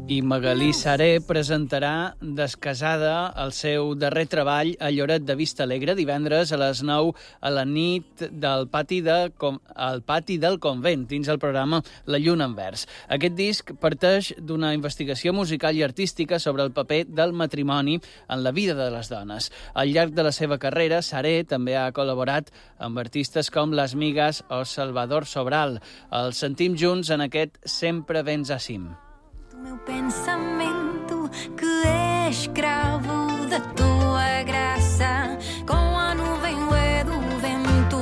I Magalí Saré presentarà Descasada, el seu darrer treball a Lloret de Vista Alegre, divendres a les 9 a la nit al pati del convent, dins el programa La Lluna en Vers. Aquest disc parteix d'una investigació musical i artística sobre el paper del matrimoni en la vida de les dones. Al llarg de la seva carrera, Saré també ha col·laborat amb artistes com Les Migas o Salvador Sobral. Els sentim junts en aquest Sempre vens a cim. Meu pensamento que é escravo da tua graça, com a nuvem do vento.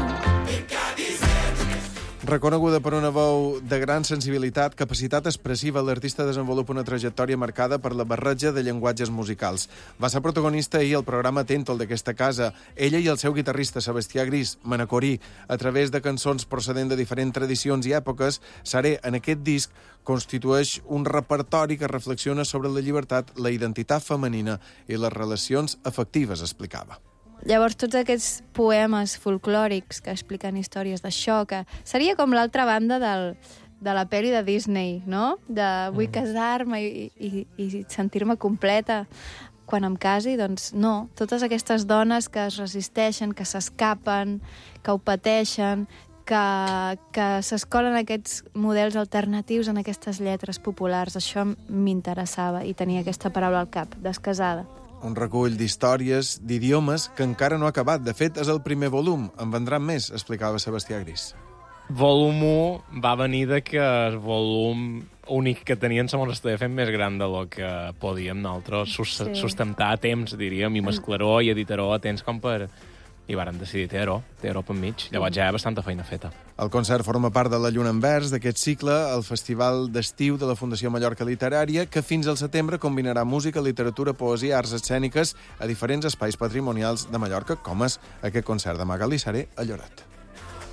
Reconeguda per una veu de gran sensibilitat, capacitat expressiva, l'artista desenvolupa una trajectòria marcada per la barreja de llenguatges musicals. Va ser protagonista ahir al programa Tèntol d'aquesta casa. Ella i el seu guitarrista Sebastià Gris, manacorí, a través de cançons procedent de diferents tradicions i èpoques, Saré, en aquest disc, constitueix un repertori que reflexiona sobre la llibertat, la identitat femenina i les relacions afectives, explicava. Llavors, tots aquests poemes folclòrics que expliquen històries d'això, que seria com l'altra banda de la pel·li de Disney, no? De vull casar-me i sentir-me completa quan em casi, doncs no. Totes aquestes dones que es resisteixen, que s'escapen, que ho pateixen, que s'escolen aquests models alternatius en aquestes lletres populars. Això m'interessava i tenia aquesta paraula al cap, descasada. Un recull d'històries, d'idiomes, que encara no ha acabat. De fet, és el primer volum. En vendran més, explicava Sebastià Gris. Volum 1 va venir de que el volum únic que tenien se mos estava fent més gran de lo que podíem nosaltres sustentar a temps, diríem, i mesclar-ho i editar-ho a temps com per... I varen decidir ter-ho per mig. Llavors ja hi ha bastanta feina feta. El concert forma part de La Lluna en Vers, d'aquest cicle, el Festival d'Estiu de la Fundació Mallorca Literària, que fins al setembre combinarà música, literatura, poesia i arts escèniques a diferents espais patrimonials de Mallorca, com és aquest concert de Magalí Saré a Lloret.